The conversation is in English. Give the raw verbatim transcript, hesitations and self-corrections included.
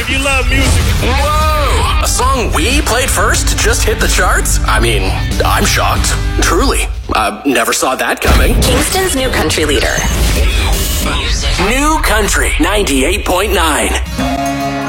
you love music. Whoa! A song we played first just hit the charts? I mean, I'm shocked. Truly. I never saw that coming. Kingston's new country leader. New Country ninety-eight point nine.